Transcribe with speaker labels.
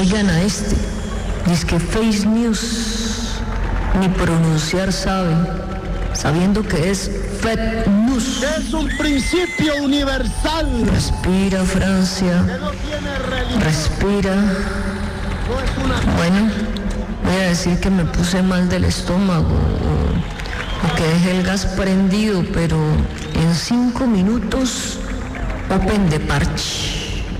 Speaker 1: Oigan a este, dice que face news, ni pronunciar sabe, sabiendo que es fake news.
Speaker 2: Es un principio universal.
Speaker 1: Respira, Francia, respira. Bueno, voy a decir que me puse mal del estómago o que dejé el gas prendido, pero en 5 minutos, open de parche.